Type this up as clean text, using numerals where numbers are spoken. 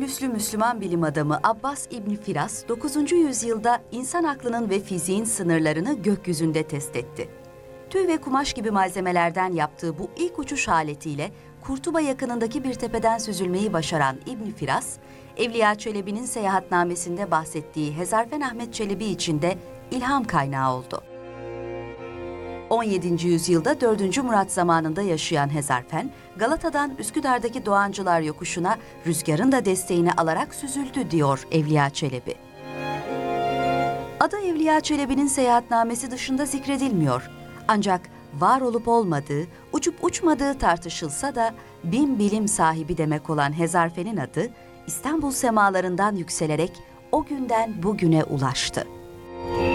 Endülüslü Müslüman bilim adamı Abbas İbni Firas, 9. yüzyılda insan aklının ve fiziğin sınırlarını gökyüzünde test etti. Tüy ve kumaş gibi malzemelerden yaptığı bu ilk uçuş aletiyle Kurtuba yakınındaki bir tepeden süzülmeyi başaran İbni Firas, Evliya Çelebi'nin seyahatnamesinde bahsettiği Hezarfen Ahmet Çelebi için de ilham kaynağı oldu. 17. yüzyılda 4. Murat zamanında yaşayan Hezarfen, Galata'dan Üsküdar'daki Doğancılar Yokuşu'na rüzgarın da desteğini alarak süzüldü diyor Evliya Çelebi. Adı Evliya Çelebi'nin seyahatnamesi dışında zikredilmiyor. Ancak var olup olmadığı, uçup uçmadığı tartışılsa da bin bilim sahibi demek olan Hezarfen'in adı İstanbul semalarından yükselerek o günden bugüne ulaştı.